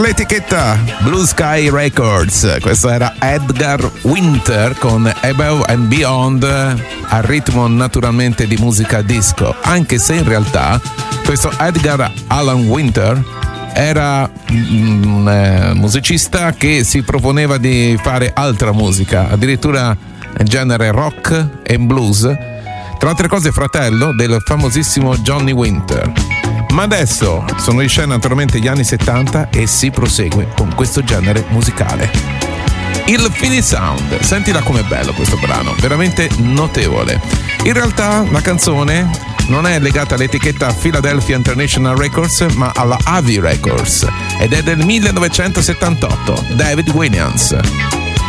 l'etichetta Blue Sky Records. Questo era Edgar Winter con Above and Beyond, al ritmo naturalmente di musica disco, anche se in realtà questo Edgar Allan Winter era un musicista che si proponeva di fare altra musica, addirittura genere rock e blues, tra altre cose fratello del famosissimo Johnny Winter. Ma adesso sono in scena naturalmente gli anni 70 e si prosegue con questo genere musicale. Il Philly Sound, sentila com'è bello questo brano, veramente notevole. In realtà la canzone non è legata all'etichetta Philadelphia International Records, ma alla Avi Records, ed è del 1978, David Williams.